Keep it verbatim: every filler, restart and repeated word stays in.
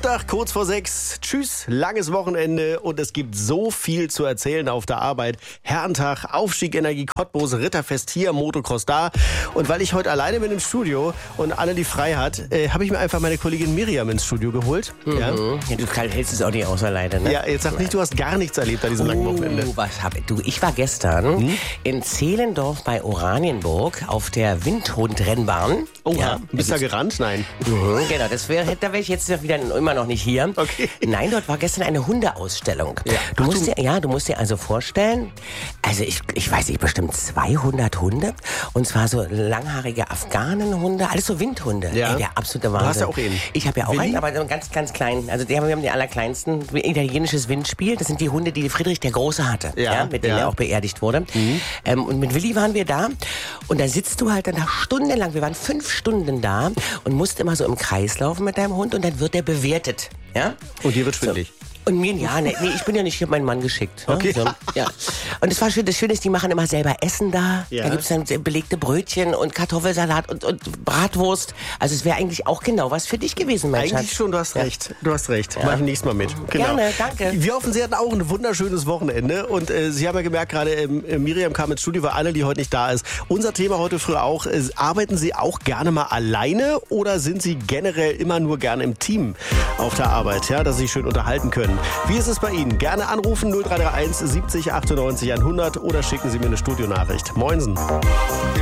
Montag, kurz vor sechs. Tschüss, langes Wochenende und es gibt so viel zu erzählen auf der Arbeit. Herrentag, Aufstieg Energie Cottbus, Ritterfest hier, Motocross da. Und weil ich heute alleine bin im Studio und Annelie frei hat, äh, habe ich mir einfach meine Kollegin Miriam ins Studio geholt. Mhm. Ja? Ja, du hältst es auch nicht aus alleine, ne? Ja, jetzt sag nicht, du hast gar nichts erlebt an diesem langen Wochenende. Oh, was hab ich? Du, ich war gestern hm? in Zehlendorf bei Oranienburg auf der Windhund-Rennbahn. Oh, ja, bist du da gerannt? Nein. Mhm, genau, das wär, da wäre ich jetzt wieder immer noch nicht hier. Okay. Nein, dort war gestern eine Hundeausstellung. Ja. Du Ach, musst du- dir, ja, du musst dir also vorstellen, also ich, ich weiß nicht, bestimmt zweihundert Hunde. Und zwar so langhaarige Afghanenhunde, alles so Windhunde. Ja. Ey, der absolute Wahnsinn. hast ja auch einen. Ich habe ja auch Willi? einen, aber so einen ganz, ganz kleinen. Also die haben, wir haben die allerkleinsten. Italienisches Windspiel. Das sind die Hunde, die Friedrich der Große hatte. Ja, mit denen ja. er auch beerdigt wurde. Mhm. Ähm, und mit Willi waren wir da. Und da sitzt du halt dann da stundenlang. Wir waren fünf Stunden da und musst immer so im Kreis laufen mit deinem Hund und dann wird der bewertet. Ja? Und dir wird schwindelig. Und mir, ja, nee, nee, ich bin ja nicht, ich habe meinen Mann geschickt. Ne? Okay. So, ja. Und es war schön, das Schöne ist, die machen immer selber Essen da. Ja. Da gibt's dann belegte Brötchen und Kartoffelsalat und, und Bratwurst. Also es wäre eigentlich auch genau was für dich gewesen, mein Eigentlich Schatz. schon, du hast Ja. recht. Du hast recht. Mach ich nächstes Mal mit. Genau. Gerne, danke. Wir hoffen, Sie hatten auch ein wunderschönes Wochenende. Und äh, Sie haben ja gemerkt, gerade ähm, Miriam kam ins Studio, weil Annelie heute nicht da ist. Unser Thema heute früh auch, äh, arbeiten Sie auch gerne mal alleine oder sind Sie generell immer nur gerne im Team auf der Arbeit, ja, dass Sie sich schön unterhalten können? Wie ist es bei Ihnen? Gerne anrufen null drei drei eins siebzig achtundneunzig hundert oder schicken Sie mir eine Studionachricht. Moinsen.